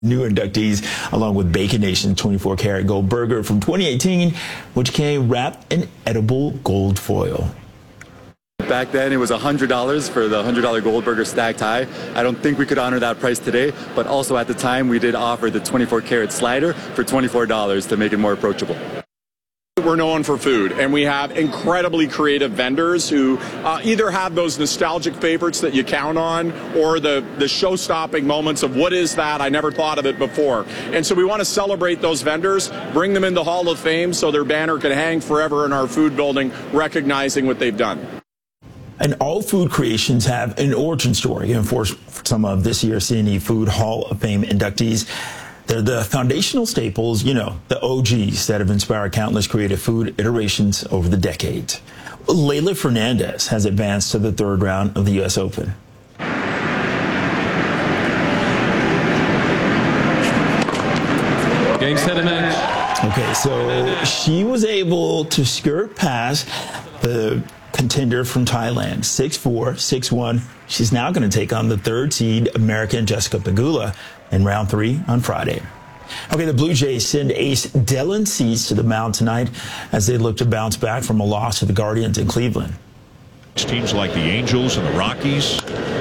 New inductees, along with Bacon Nation's 24-karat gold burger from 2018, which came wrapped in edible gold foil. Back then, it was $100 for the $100 gold burger stacked high. I don't think we could honor that price today, but also at the time, we did offer the 24-karat slider for $24 to make it more approachable. We're known for food, and we have incredibly creative vendors who either have those nostalgic favorites that you count on or the show-stopping moments of what is that? I never thought of it before. And so we want to celebrate those vendors, bring them into Hall of Fame so their banner can hang forever in our food building, recognizing what they've done. And all food creations have an origin story. And for some of this year's C&E Food Hall of Fame inductees, they're the foundational staples, you know, the OGs that have inspired countless creative food iterations over the decades. Leylah Fernandez has advanced to the third round of the U.S. Open. Game, set, and match. Okay, so she was able to skirt past the contender from Thailand, 6'4", 6'1". She's now going to take on the third seed American Jessica Pegula in round 3 on Friday. Okay, the Blue Jays send ace Dylan Cease to the mound tonight as they look to bounce back from a loss to the Guardians in Cleveland. Teams like the Angels and the Rockies.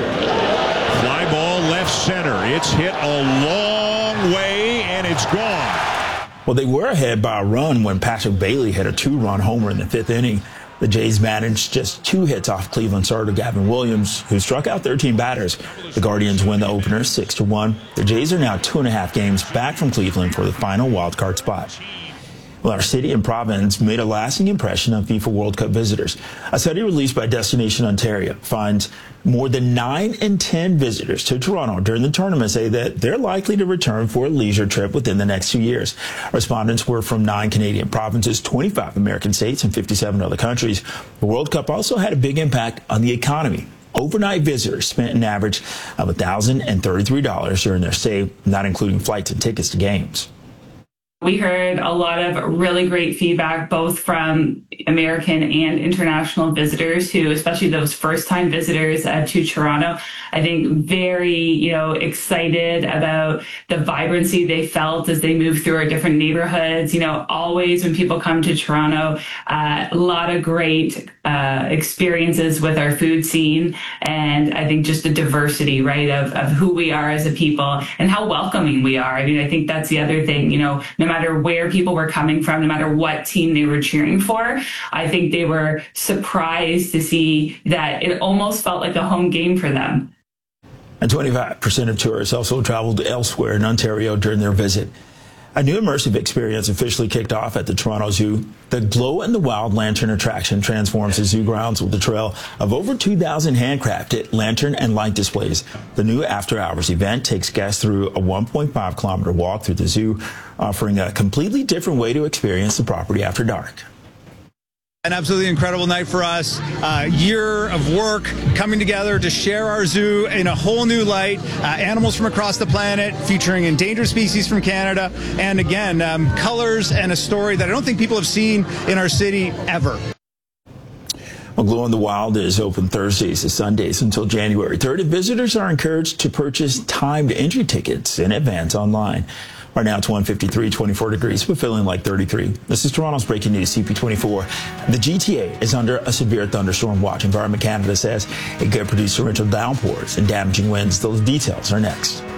Fly ball left center. It's hit a long way and it's gone. Well, they were ahead by a run when Patrick Bailey hit a 2-run homer in the 5th inning. The Jays managed just 2 hits off Cleveland starter Gavin Williams, who struck out 13 batters. The Guardians win the opener 6-1. The Jays are now 2.5 games back from Cleveland for the final wildcard spot. Well, our city and province made a lasting impression on FIFA World Cup visitors. A study released by Destination Ontario finds more than 9 in 10 visitors to Toronto during the tournament say that they're likely to return for a leisure trip within the next 2 years. Respondents were from 9 Canadian provinces, 25 American states, and 57 other countries. The World Cup also had a big impact on the economy. Overnight visitors spent an average of $1,033 during their stay, not including flights and tickets to games. We heard a lot of really great feedback, both from American and international visitors who, especially those first-time visitors to Toronto, I think very, excited about the vibrancy they felt as they moved through our different neighborhoods. Always when people come to Toronto, a lot of great experiences with our food scene. And I think just the diversity, right, of who we are as a people and how welcoming we are. I mean, I think that's the other thing, no matter where people were coming from, no matter what team they were cheering for, I think they were surprised to see that it almost felt like a home game for them. And 25% of tourists also traveled elsewhere in Ontario during their visit. A new immersive experience officially kicked off at the Toronto Zoo. The Glow in the Wild Lantern attraction transforms the zoo grounds with a trail of over 2,000 handcrafted lantern and light displays. The new after-hours event takes guests through a 1.5-kilometer walk through the zoo, offering a completely different way to experience the property after dark. An absolutely incredible night for us. Year of work coming together to share our zoo in a whole new light. Animals from across the planet, featuring endangered species from Canada, and again, colors and a story that I don't think people have seen in our city ever. Well, Glow in the Wild is open Thursdays to Sundays until January 3rd. Visitors are encouraged to purchase timed entry tickets in advance online. Right now it's 153, 24 degrees, but feeling like 33. This is Toronto's breaking news, CP24. The GTA is under a severe thunderstorm watch. Environment Canada says it could produce torrential downpours and damaging winds. Those details are next.